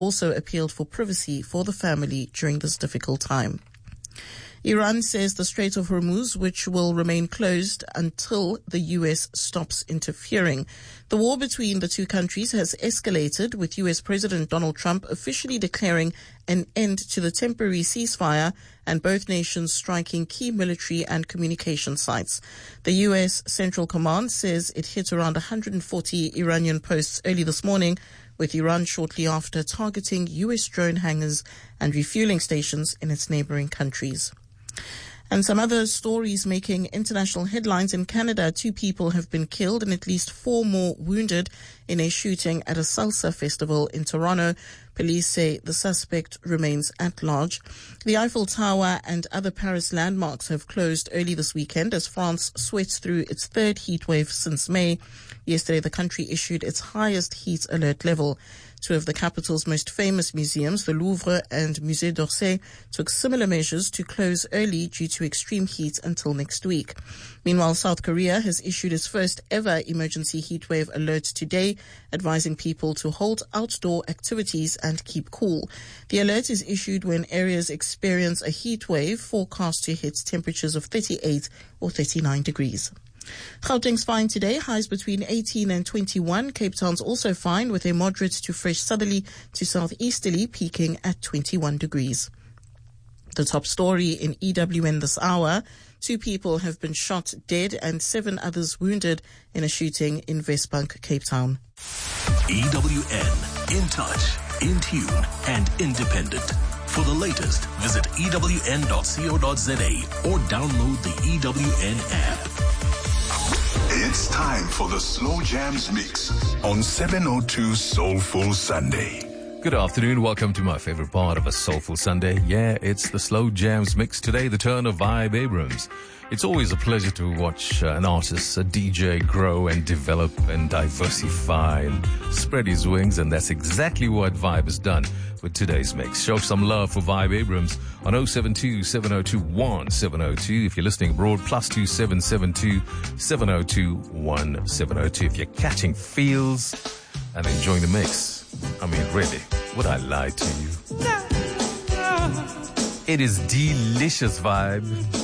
also appealed for privacy for the family during this difficult time. Iran says the Strait of Hormuz, which will remain closed until the U.S. stops interfering. The war between the two countries has escalated, with U.S. President Donald Trump officially declaring an end to the temporary ceasefire and both nations striking key military and communication sites. The U.S. Central Command says it hit around 140 Iranian posts early this morning, with Iran shortly after targeting U.S. drone hangars and refueling stations in its neighboring countries. And some other stories making international headlines. In Canada, 2 people have been killed and at least 4 more wounded in a shooting at a salsa festival in Toronto. Police say the suspect remains at large. The Eiffel Tower and other Paris landmarks have closed early this weekend as France sweats through its 3rd heat wave since May. Yesterday, the country issued its highest heat alert level. 2 of the capital's most famous museums, the Louvre and Musée d'Orsay, took similar measures to close early due to extreme heat until next week. Meanwhile, South Korea has issued its first ever emergency heatwave alert today, advising people to halt outdoor activities and keep cool. The alert is issued when areas experience a heat wave forecast to hit temperatures of 38 or 39 degrees. Gauteng's fine today, highs between 18 and 21. Cape Town's also fine with a moderate to fresh southerly to southeasterly peaking at 21 degrees. The top story in EWN this hour: 2 people have been shot dead and 7 others wounded in a shooting in Westbank, Cape Town. EWN, in touch, in tune and independent. For the latest, visit ewn.co.za or download the EWN app. It's time for the Slow Jams Mix on 702 Soulful Sunday. Good afternoon. Welcome to my favorite part of a Soulful Sunday. Yeah, it's the Slow Jams Mix. Today, the turn of Vibe Abrams. It's always a pleasure to watch an artist, a DJ, grow and develop and diversify and spread his wings. And that's exactly what Vibe has done with today's mix. Show some love for Vibe Abrams on 072-702-1702. If you're listening abroad, +2772 702-1702. If you're catching feels and enjoying the mix, I mean, really, would I lie to you? It is delicious Vibe.